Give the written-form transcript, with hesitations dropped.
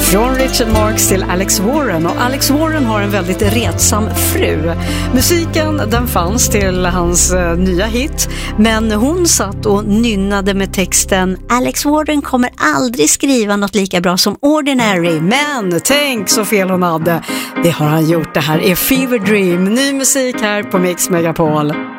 Från Richard Marx till Alex Warren, och Alex Warren har en väldigt retsam fru. Musiken den fanns till hans nya hit, men hon satt och nynnade med texten Alex Warren kommer aldrig skriva något lika bra som Ordinary, men tänk så fel hon hade. Det har han gjort. Det här är Fever Dream, ny musik här på Mix Megapol.